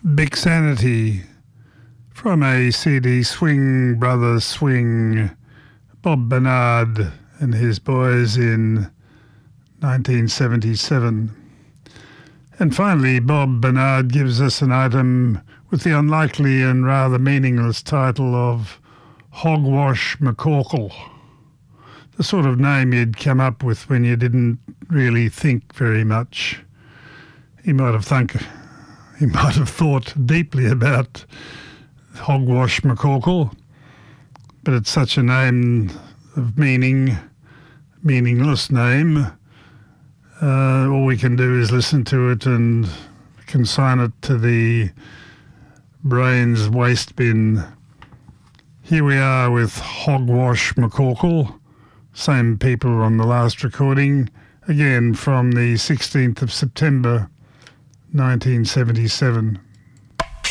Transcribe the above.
Big Sanity from a CD, Swing Brothers Swing, Bob Bernard and his boys in 1977. And finally, Bob Bernard gives us an item with the unlikely and rather meaningless title of Hogwash McCorkle, the sort of name you'd come up with when you didn't really think very much. He might have thought deeply about Hogwash McCorkle, but it's such a name of meaningless name. All we can do is listen to it and consign it to the brain's waste bin. Here we are with Hogwash McCorkle, same people on the last recording, again from the 16th of September 1977.